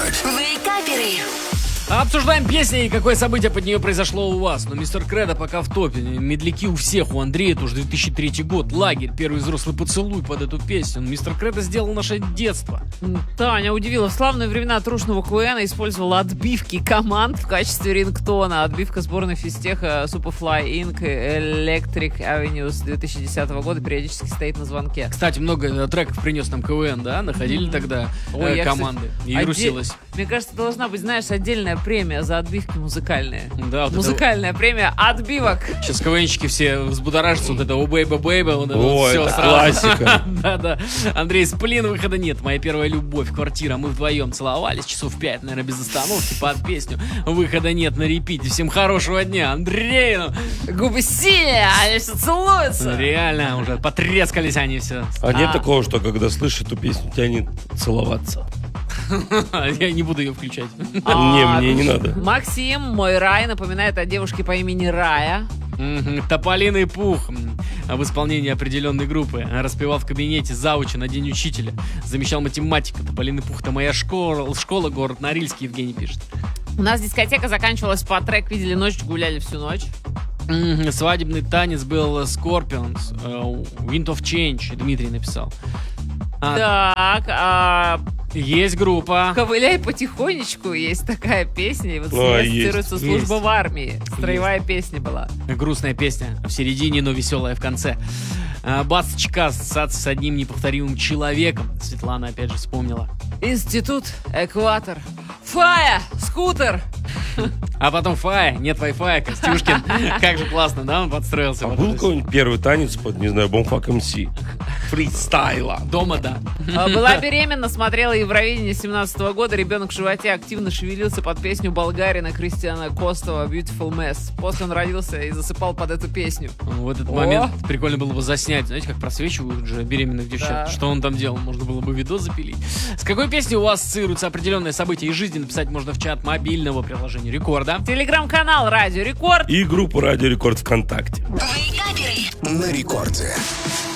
Вейкаперы. Обсуждаем песни и какое событие под нее произошло у вас. Но мистер Кредо пока в топе. Медляки у всех. У Андрея это уже 2003 год. Лагерь. Первый взрослый поцелуй под эту песню. Мистер Кредо сделал наше детство. Таня удивила. В славные времена трушного Куэна использовала отбивки команд в качестве рингтона. Отбивка сборной физтеха Superfly Inc. Electric Avenues 2010 года периодически стоит на звонке. Кстати, много треков принес нам КВН, да? Находили тогда команды. И вирусилось. Мне кажется, должна быть, знаешь, отдельная премия за отбивки музыкальные. Да, вот музыкальная премия отбивок. Сейчас КВНщики все взбудоражатся. Вот это «О, бэйба, бэйба». Вот это О, все это сразу. классика. Да. Андрей, сплин, выхода нет. Моя первая любовь, квартира. Мы вдвоем целовались часов 5, наверное, без остановки под песню. Выхода нет на репите. Всем хорошего дня. Андрей, Губы синие, они все целуются. реально, уже потрескались они все. А нет такого, что когда слышишь эту песню, тянет целоваться? Я не буду ее включать. Не, мне не надо. Максим, мой рай, напоминает о девушке по имени Рая. Тополиный пух в исполнении определенной группы. Распевал в кабинете зауча на День учителя. Замещал математика. Тополиный пух — это моя школа, город Норильский, Евгений пишет. У нас дискотека заканчивалась по трек «Видели ночь, гуляли всю ночь». Свадебный танец был Scorpions, Wind of Change, Дмитрий написал. Так, Есть группа. «Ковыляй потихонечку» есть такая песня, и вот цитируется есть, «Служба есть. в армии». Строевая песня была. Грустная песня в середине, но веселая в конце. Басочка ассоциация с одним неповторимым человеком. Светлана опять же вспомнила. Институт, экватор, Фая, скутер. А потом Фая, нет Wi-Fi, Костюшкин. Как же классно, да, он подстроился. А под был это. какой-нибудь первый танец под, не знаю, Бомфак МС? Фристайла. Дома, да. Была беременна, смотрела Евровидение 17 года. Ребенок в животе активно шевелился под песню болгарина Кристиана Костова «Beautiful Mess». После он родился и засыпал под эту песню. В этот момент прикольно было бы заснять. Знаете, как просвечивают же беременных девчат. Да. Что он там делал? Можно было бы видос запилить. С какой песней у вас ассоциируется определенное событие из жизни? Написать можно в чат мобильного приложения Рекорда. Телеграм-канал «Радио Рекорд». И группу Радио Рекорд ВКонтакте. Вейкаперы. На рекорде.